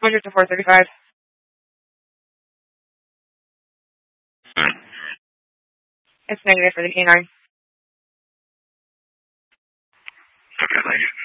100 to 435. It's negative for the canine. Okay, thank you.